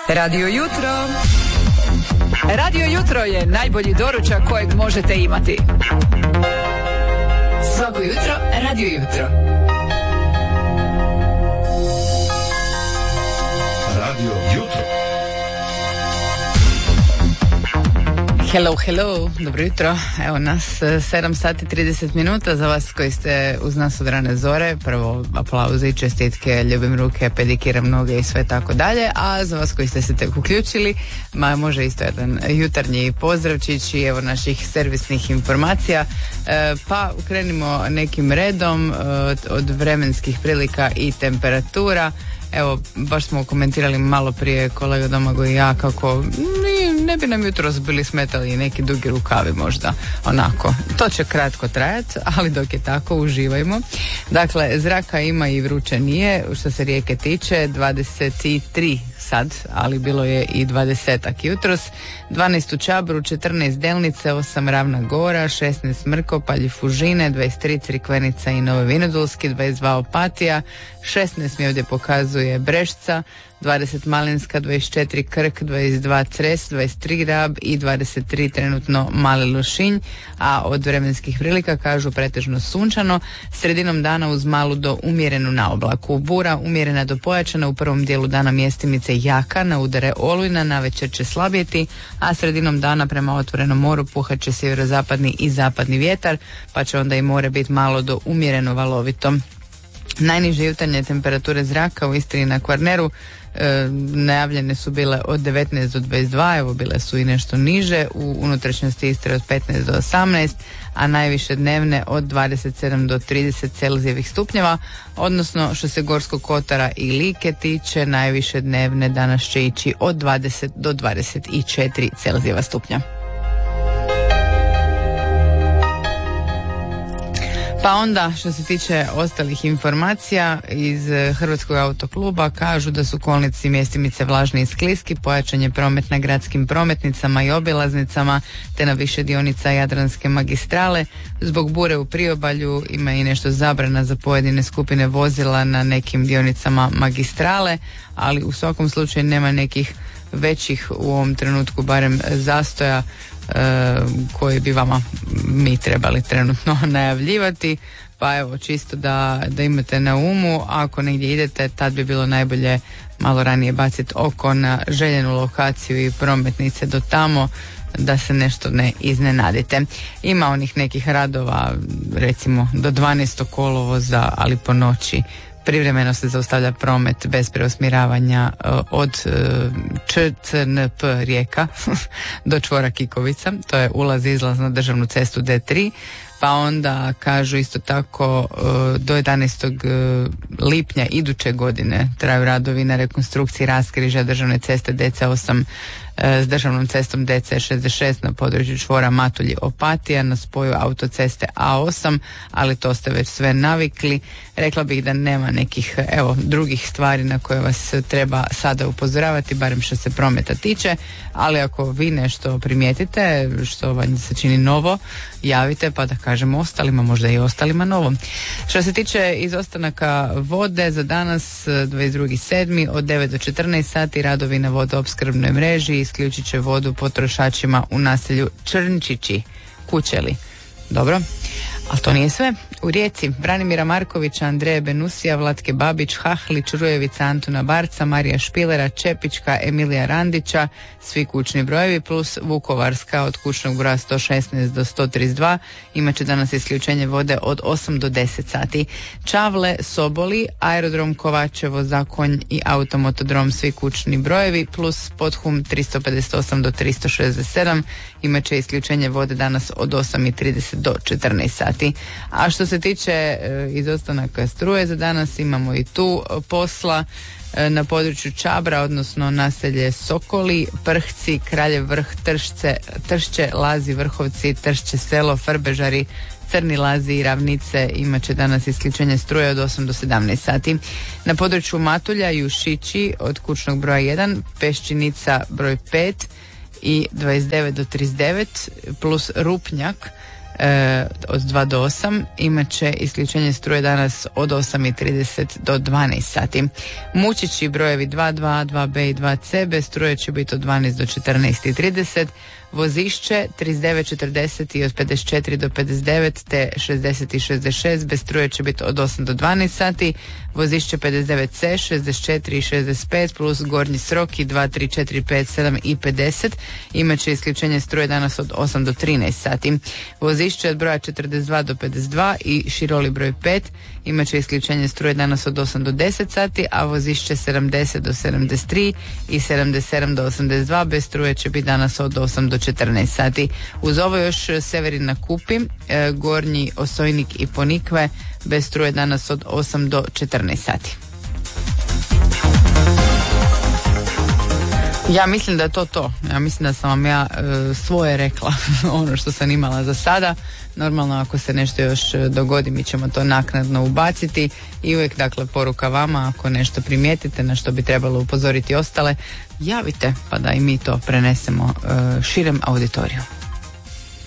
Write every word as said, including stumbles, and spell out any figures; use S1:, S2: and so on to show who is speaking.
S1: Radio Jutro. Radio Jutro je najbolji doručak kojeg možete imati. Svako jutro Radio Jutro.
S2: Radio Jutro.
S3: Hello, hello, dobro jutro. Evo nas, sedam sati trideset minuta za vas koji ste uz nas od rane zore. Prvo aplauze i čestitke, ljubim ruke, pedikiram noge i sve tako dalje. A za vas koji ste se tek uključili, ma može isto jedan jutarnji pozdravčić i evo naših servisnih informacija. E, pa krenimo nekim redom e, od vremenskih prilika i temperatura. Evo, baš smo komentirali malo prije kolega Domagoj i ja kako ne, ne bi nam jutros bili smetali neki dugi rukavi možda, onako. To će kratko trajati, ali dok je tako uživajmo. Dakle, zraka ima i vruće nije, što se Rijeke tiče, dvadeset tri sad, ali bilo je i dvadesetak jutros, dvanaest u Čabru, četrnaest Delnice, osam Ravna Gora, šesnaest Mrkopalj i Fužine, dvadeset tri Crikvenica i Novi Vinodolski, dvadeset dva Opatija, šesnaest mi ovdje pokazuje Brešca, dvadeset Malinska, dvadeset četiri Krk, dvadeset dva Cres, dvadeset tri Rab i dvadeset tri trenutno Mali Lošinj, a od vremenskih prilika kažu pretežno sunčano, sredinom dana uz malu do umjerenu naoblaku. Bura umjerena do pojačana, u prvom dijelu dana mjestimice jaka, na udare olujna, navečer će slabjeti, a sredinom dana prema otvorenom moru puhat će sjeverozapadni i zapadni vjetar, pa će onda i more biti malo do umjereno valovito. Najniže jutarnje temperature zraka u Istri i na Kvarneru e, najavljene su bile od devetnaest do dvadeset dva, evo bile su i nešto niže, u unutrašnjosti Istre od petnaest do osamnaest, a najviše dnevne od dvadeset sedam do trideset Celzijevih stupnjeva, odnosno što se Gorskog Kotara i Like tiče, najviše dnevne danas će ići od dvadeset do dvadeset četiri Celzijeva stupnja. Pa onda, što se tiče ostalih informacija iz Hrvatskog autokluba, kažu da su kolnici mjestimice vlažni i skliski, pojačan je promet na gradskim prometnicama i obilaznicama, te na više dionica Jadranske magistrale. Zbog bure u priobalju ima i nešto zabrana za pojedine skupine vozila na nekim dionicama magistrale, ali u svakom slučaju nema nekih većih u ovom trenutku barem zastoja E, koje bi vama mi trebali trenutno najavljivati, pa evo čisto da, da imate na umu, ako negdje idete tad bi bilo najbolje malo ranije baciti oko na željenu lokaciju i prometnice do tamo da se nešto ne iznenadite. Ima onih nekih radova recimo do dvanaestog kolovoza, ali po noći privremeno se zaustavlja promet bez preusmjeravanja od Č C N P Rijeka do čvora Kikovica, to je ulaz i izlaz na državnu cestu D tri, pa onda kažu isto tako do jedanaestog lipnja iduće godine traju radovi na rekonstrukciji raskrižja državne ceste D C osam s državnom cestom D C šezdeset šest na području čvora Matulji Opatija na spoju autoceste A osam, ali to ste već sve navikli. Rekla bih da nema nekih evo drugih stvari na koje vas treba sada upozoravati, barem što se prometa tiče, ali ako vi nešto primijetite što vam se čini novo, javite pa da kažemo ostalima, možda i ostalima novo. Što se tiče izostanaka vode za danas dvadeset drugi sedmi od devet do četrnaest sati radovi na vodoopskrbnoj mreži isključit će vodu potrošačima u naselju Črnčići, Kućeli. Dobro, ali to nije sve. U Rijeci Branimira Markovića, Andreje Benusija, Vlatke Babić, Hahlić, Rujevica, Antuna Barca, Marija Špilera, Čepička, Emilija Randića, svi kućni brojevi plus Vukovarska od kućnog broja sto šesnaest do sto trideset dva imat će danas isključenje vode od osam do deset sati. Čavle, Soboli, Aerodrom Kovačevo, Zakonj i Automotodrom svi kućni brojevi plus Podhum tristo pedeset osam do tristo šezdeset sedam imat će isključenje vode danas od osam i trideset do četrnaest sati. A što se tiče e, izostanaka struje za danas imamo i tu posla e, na području Čabra, odnosno naselje Sokoli, Prhci, Kraljev Vrh, Tršce, Tršće, Lazi, Vrhovci, Tršće selo, Frbežari, Crni Lazi i Ravnice imat će danas isključenje struje od osam do sedamnaest sati. Na području Matulja i Ušići od kućnog broja jedan, Peščinica broj pet i dvadeset devet do trideset devet plus Rupnjak e, od dva do osam. Imat će isključenje struje danas od osam i trideset do dvanaest sati. Mučići brojevi dva dva, dva be i dva ce bez struje će biti od dvanaest do četrnaest i trideset. Vozišće trideset devet četrdeset i od pedeset četiri do pedeset devet te šezdeset i šezdeset šest bez struje će biti od osam do dvanaest sati. Vozišće pedeset devet ce, šezdeset četiri i šezdeset pet plus gornji sroki dva, tri, četiri, pet, sedam i pedeset. Imaće isključenje struje danas od osam do trinaest sati. Vozišće od broja četrdeset dva do pedeset dva i Široli broj pet. Imaće isključenje struje danas od osam do deset sati, a vozišće sedamdeset do sedamdeset tri i sedamdeset sedam do osamdeset dva bez struje će biti danas od osam do četrnaest sati. Uz ovo još Severin na Kupi, e, Gornji Osojnik i Ponikve bez struje danas od osam do četrnaest sati. Ja mislim da je to to. Ja mislim da sam vam ja e, svoje rekla, ono što sam imala za sada. Normalno ako se nešto još dogodi mi ćemo to naknadno ubaciti i uvijek dakle poruka vama ako nešto primijetite na što bi trebalo upozoriti ostale, javite pa da i mi to prenesemo e, širem auditoriju.